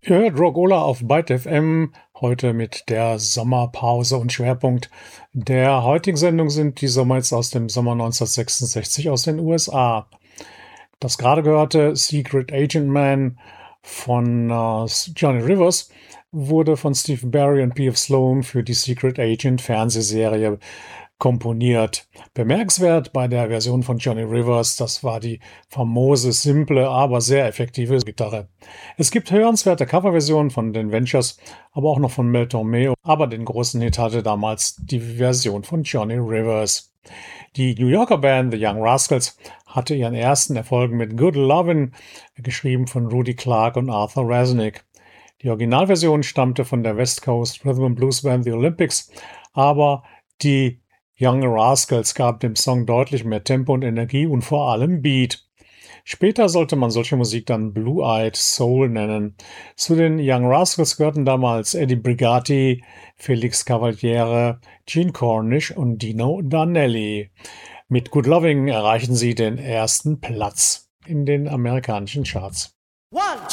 Ihr hört Rockola auf Byte FM, heute mit der Sommerpause und Schwerpunkt der heutigen Sendung sind die Sommerhits aus dem Sommer 1966 aus den USA. Das gerade gehörte Secret Agent Man von Johnny Rivers wurde von Steve Barry und P.F. Sloan für die Secret Agent Fernsehserie komponiert. Bemerkenswert bei der Version von Johnny Rivers, das war die famose, simple, aber sehr effektive Gitarre. Es gibt hörenswerte Coverversionen von den Ventures, aber auch noch von Mel Torme, aber den großen Hit hatte damals die Version von Johnny Rivers. Die New Yorker Band The Young Rascals hatte ihren ersten Erfolg mit Good Lovin', geschrieben von Rudy Clark und Arthur Resnick. Die Originalversion stammte von der West Coast Rhythm and Blues Band The Olympics, aber die Young Rascals gab dem Song deutlich mehr Tempo und Energie und vor allem Beat. Später sollte man solche Musik dann Blue-Eyed Soul nennen. Zu den Young Rascals gehörten damals Eddie Brigati, Felix Cavaliere, Gene Cornish und Dino Danelli. Mit Good Loving erreichen sie den ersten Platz in den amerikanischen Charts. 1,